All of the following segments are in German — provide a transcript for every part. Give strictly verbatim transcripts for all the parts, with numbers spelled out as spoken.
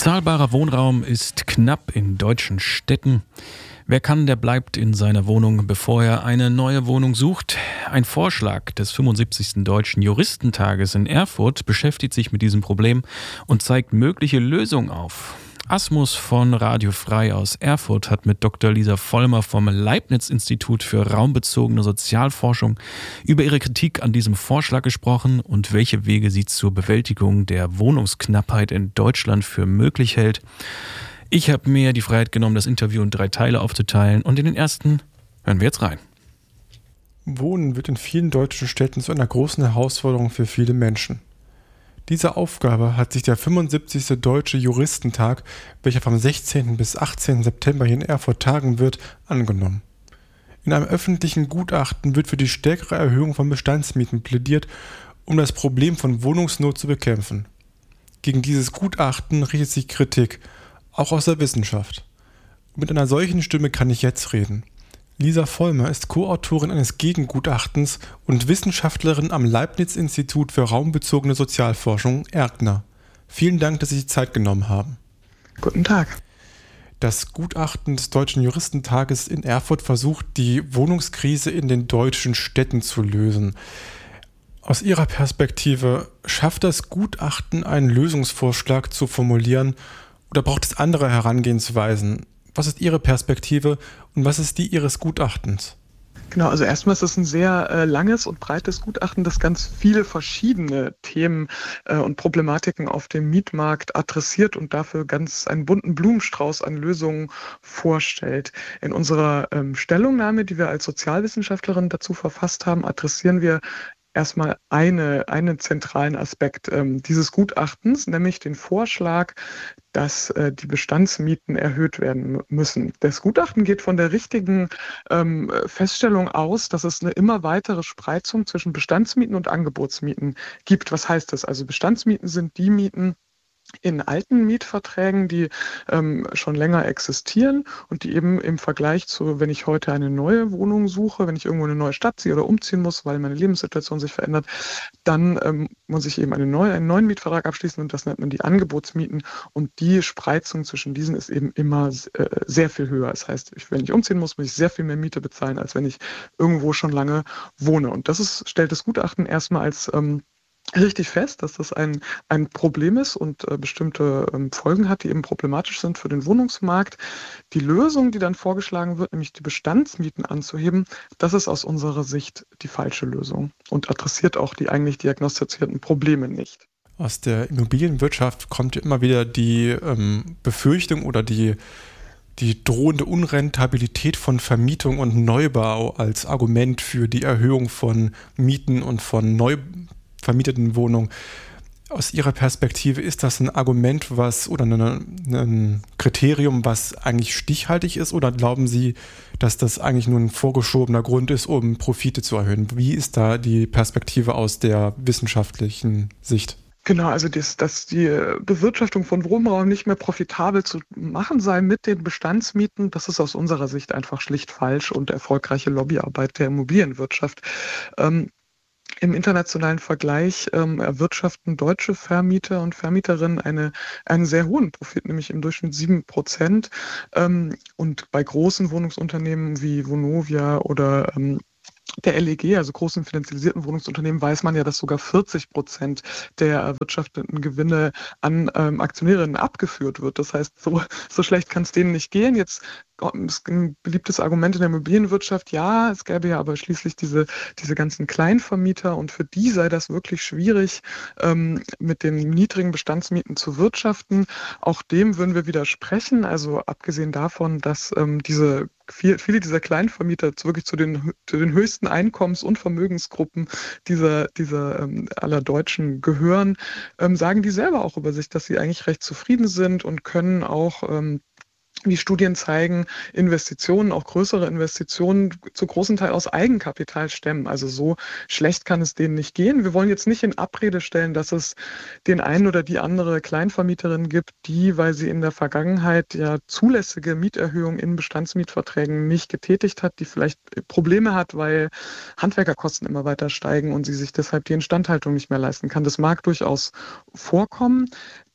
Bezahlbarer Wohnraum ist knapp in deutschen Städten. Wer kann, der bleibt in seiner Wohnung, bevor er eine neue Wohnung sucht. Ein Vorschlag des fünfundsiebzigsten Deutschen Juristentages in Erfurt beschäftigt sich mit diesem Problem und zeigt mögliche Lösungen auf. Asmus von Radio Frei aus Erfurt hat mit Doktor Lisa Vollmer vom Leibniz-Institut für raumbezogene Sozialforschung über ihre Kritik an diesem Vorschlag gesprochen und welche Wege sie zur Bewältigung der Wohnungsknappheit in Deutschland für möglich hält. Ich habe mir die Freiheit genommen, das Interview in drei Teile aufzuteilen, und in den ersten hören wir jetzt rein. Wohnen wird in vielen deutschen Städten zu einer großen Herausforderung für viele Menschen. Diese Aufgabe hat sich der fünfundsiebzigste Deutsche Juristentag, welcher vom sechzehnten bis achtzehnten September hier in Erfurt tagen wird, angenommen. In einem öffentlichen Gutachten wird für die stärkere Erhöhung von Bestandsmieten plädiert, um das Problem von Wohnungsnot zu bekämpfen. Gegen dieses Gutachten richtet sich Kritik, auch aus der Wissenschaft. Und mit einer solchen Stimme kann ich jetzt reden. Lisa Vollmer ist Co-Autorin eines Gegengutachtens und Wissenschaftlerin am Leibniz-Institut für raumbezogene Sozialforschung, ERGNA. Vielen Dank, dass Sie sich Zeit genommen haben. Guten Tag. Das Gutachten des Deutschen Juristentages in Erfurt versucht, die Wohnungskrise in den deutschen Städten zu lösen. Aus Ihrer Perspektive, schafft das Gutachten einen Lösungsvorschlag zu formulieren oder braucht es andere Herangehensweisen? Was ist Ihre Perspektive und was ist die Ihres Gutachtens? Genau, also erstmal ist es ein sehr äh, langes und breites Gutachten, das ganz viele verschiedene Themen äh, und Problematiken auf dem Mietmarkt adressiert und dafür ganz einen bunten Blumenstrauß an Lösungen vorstellt. In unserer ähm, Stellungnahme, die wir als Sozialwissenschaftlerin dazu verfasst haben, adressieren wir erstmal eine, einen zentralen Aspekt ähm, dieses Gutachtens, nämlich den Vorschlag, dass äh, die Bestandsmieten erhöht werden müssen. Das Gutachten geht von der richtigen ähm, Feststellung aus, dass es eine immer weitere Spreizung zwischen Bestandsmieten und Angebotsmieten gibt. Was heißt das? Also Bestandsmieten sind die Mieten in alten Mietverträgen, die ähm, schon länger existieren und die eben im Vergleich zu, wenn ich heute eine neue Wohnung suche, wenn ich irgendwo in eine neue Stadt ziehe oder umziehen muss, weil meine Lebenssituation sich verändert, dann ähm, muss ich eben eine neue, einen neuen Mietvertrag abschließen und das nennt man die Angebotsmieten, und die Spreizung zwischen diesen ist eben immer äh, sehr viel höher. Das heißt, ich, wenn ich umziehen muss, muss ich sehr viel mehr Miete bezahlen, als wenn ich irgendwo schon lange wohne. Und das ist, stellt das Gutachten erstmal als ähm, richtig fest, dass das ein, ein Problem ist und äh, bestimmte ähm, Folgen hat, die eben problematisch sind für den Wohnungsmarkt. Die Lösung, die dann vorgeschlagen wird, nämlich die Bestandsmieten anzuheben, das ist aus unserer Sicht die falsche Lösung und adressiert auch die eigentlich diagnostizierten Probleme nicht. Aus der Immobilienwirtschaft kommt immer wieder die ähm, Befürchtung oder die die drohende Unrentabilität von Vermietung und Neubau als Argument für die Erhöhung von Mieten und von Neubau vermieteten Wohnung. Aus Ihrer Perspektive, ist das ein Argument, was oder eine, ein Kriterium, was eigentlich stichhaltig ist, oder glauben Sie, dass das eigentlich nur ein vorgeschobener Grund ist, um Profite zu erhöhen? Wie ist da die Perspektive aus der wissenschaftlichen Sicht? Genau, also das, dass die Bewirtschaftung von Wohnraum nicht mehr profitabel zu machen sei mit den Bestandsmieten, das ist aus unserer Sicht einfach schlicht falsch und erfolgreiche Lobbyarbeit der Immobilienwirtschaft. Ähm, Im internationalen Vergleich ähm, erwirtschaften deutsche Vermieter und Vermieterinnen eine, einen sehr hohen Profit, nämlich im Durchschnitt sieben Prozent. Ähm, und bei großen Wohnungsunternehmen wie Vonovia oder ähm, der L E G, also großen finanzialisierten Wohnungsunternehmen, weiß man ja, dass sogar vierzig Prozent der erwirtschafteten Gewinne an ähm, Aktionärinnen abgeführt wird. Das heißt, so, so schlecht kann es denen nicht gehen. Jetzt ist ein beliebtes Argument in der Immobilienwirtschaft, ja, es gäbe ja aber schließlich diese, diese ganzen Kleinvermieter und für die sei das wirklich schwierig, ähm, mit den niedrigen Bestandsmieten zu wirtschaften. Auch dem würden wir widersprechen. Also abgesehen davon, dass ähm, diese Viel, viele dieser Kleinvermieter zu, wirklich zu den, zu den höchsten Einkommens- und Vermögensgruppen dieser, dieser ähm, aller Deutschen gehören, ähm, sagen die selber auch über sich, dass sie eigentlich recht zufrieden sind und können auch ähm, wie Studien zeigen, Investitionen, auch größere Investitionen, zu großen Teil aus Eigenkapital stemmen. Also so schlecht kann es denen nicht gehen. Wir wollen jetzt nicht in Abrede stellen, dass es den einen oder die andere Kleinvermieterin gibt, die, weil sie in der Vergangenheit ja zulässige Mieterhöhungen in Bestandsmietverträgen nicht getätigt hat, die vielleicht Probleme hat, weil Handwerkerkosten immer weiter steigen und sie sich deshalb die Instandhaltung nicht mehr leisten kann. Das mag durchaus vorkommen.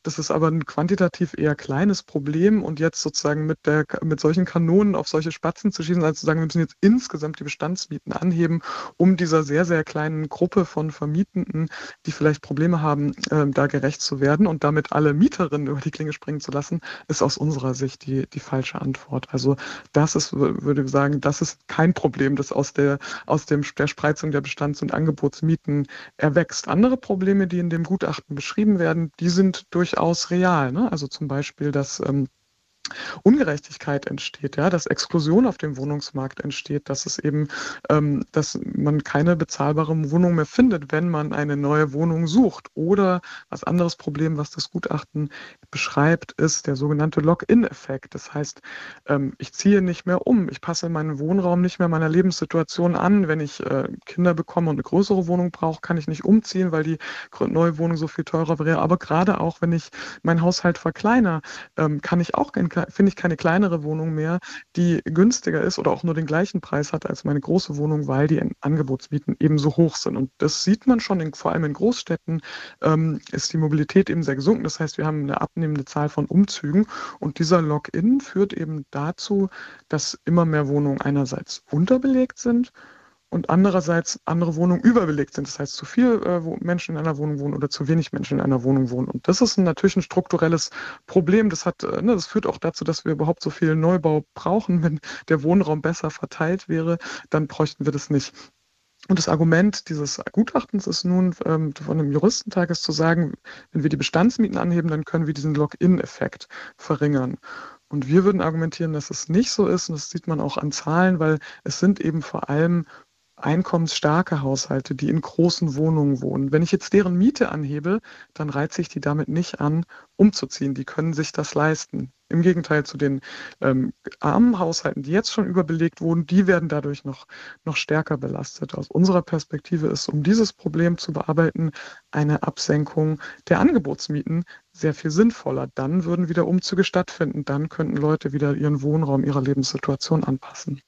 Das ist aber ein quantitativ eher kleines Problem und jetzt sozusagen mit der mit solchen Kanonen auf solche Spatzen zu schießen, als zu sagen, wir müssen jetzt insgesamt die Bestandsmieten anheben, um dieser sehr, sehr kleinen Gruppe von Vermietenden, die vielleicht Probleme haben, äh, da gerecht zu werden und damit alle Mieterinnen über die Klinge springen zu lassen, ist aus unserer Sicht die, die falsche Antwort. Also das ist, würde ich sagen, das ist kein Problem, das aus der, aus dem, der Spreizung der Bestands- und Angebotsmieten erwächst. Andere Probleme, die in dem Gutachten beschrieben werden, die sind durchaus real. Ne? Also zum Beispiel, dass ähm, Ungerechtigkeit entsteht, ja, dass Exklusion auf dem Wohnungsmarkt entsteht, dass es eben, ähm, dass man keine bezahlbare Wohnung mehr findet, wenn man eine neue Wohnung sucht. Oder was anderes Problem, was das Gutachten beschreibt, ist der sogenannte Lock-in-Effekt. Das heißt, ähm, ich ziehe nicht mehr um, ich passe meinen Wohnraum nicht mehr meiner Lebenssituation an. Wenn ich äh, Kinder bekomme und eine größere Wohnung brauche, kann ich nicht umziehen, weil die neue Wohnung so viel teurer wäre. Aber gerade auch, wenn ich meinen Haushalt verkleinere, ähm, kann ich auch kein finde ich keine kleinere Wohnung mehr, die günstiger ist oder auch nur den gleichen Preis hat als meine große Wohnung, weil die Angebotsmieten eben so hoch sind. Und das sieht man schon, in, vor allem in Großstädten ähm, ist die Mobilität eben sehr gesunken. Das heißt, wir haben eine abnehmende Zahl von Umzügen und dieser Lock-in führt eben dazu, dass immer mehr Wohnungen einerseits unterbelegt sind und andererseits andere Wohnungen überbelegt sind. Das heißt, zu viel äh, Menschen in einer Wohnung wohnen oder zu wenig Menschen in einer Wohnung wohnen. Und das ist ein, natürlich ein strukturelles Problem. Das hat, äh, ne, das führt auch dazu, dass wir überhaupt so viel Neubau brauchen. Wenn der Wohnraum besser verteilt wäre, dann bräuchten wir das nicht. Und das Argument dieses Gutachtens ist nun ähm, von dem Juristentag ist zu sagen, wenn wir die Bestandsmieten anheben, dann können wir diesen Lock-in-Effekt verringern. Und wir würden argumentieren, dass es nicht so ist. Und das sieht man auch an Zahlen, weil es sind eben vor allem einkommensstarke Haushalte, die in großen Wohnungen wohnen. Wenn ich jetzt deren Miete anhebe, dann reize ich die damit nicht an, umzuziehen. Die können sich das leisten. Im Gegenteil zu den ähm, armen Haushalten, die jetzt schon überbelegt wurden, die werden dadurch noch, noch stärker belastet. Aus unserer Perspektive ist, um dieses Problem zu bearbeiten, eine Absenkung der Angebotsmieten sehr viel sinnvoller. Dann würden wieder Umzüge stattfinden. Dann könnten Leute wieder ihren Wohnraum, ihrer Lebenssituation anpassen.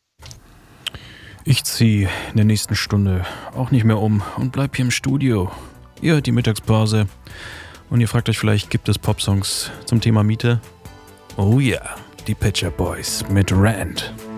Ich ziehe in der nächsten Stunde auch nicht mehr um und bleib hier im Studio. Ihr hört die Mittagspause und ihr fragt euch vielleicht, gibt es Popsongs zum Thema Miete? Oh ja, die Pet Shop Boys mit Rand.